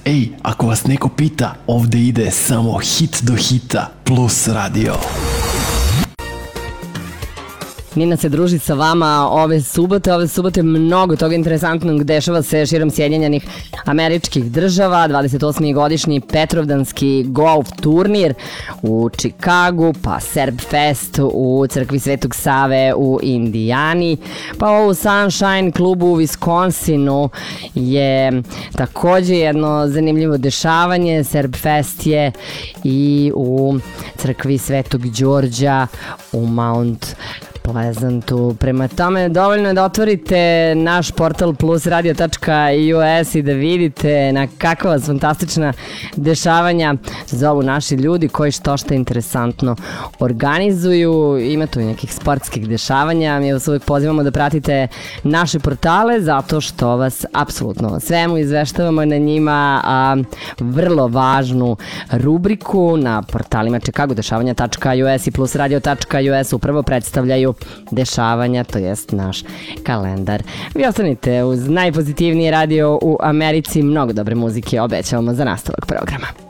Ej, ako vas neko pita, ovde ide samo hit do hita plus radio. Nina se druži sa vama ove subote mnogo toga interesantnog dešava se širom Sjedinjenih Američkih Država, 28. godišnji Petrovdanski golf turnir u Čikagu, pa Serb Fest u crkvi Svetog Save u Indijani, pa ovo u Sunshine klubu u Wisconsinu je takođe jedno zanimljivo dešavanje. Serb Fest je i u crkvi Svetog Đorđa u Mount Pleasantu. Prema tome, dovoljno je da otvorite naš portal plusradio.us i da vidite na kakva vas fantastična dešavanja zovu naši ljudi koji što interesantno organizuju. Ima tu i nekih sportskih dešavanja. Mi vas uvijek pozivamo da pratite naše portale zato što vas apsolutno svemu izveštavamo na njima, a vrlo važnu rubriku na portalima chicagodešavanja.us i plusradio.us upravo predstavljaju dešavanja, to jest naš kalendar. Vi ostanite uz najpozitivniji radio u Americi, mnogo dobre muzike obećavamo za nastavak programa.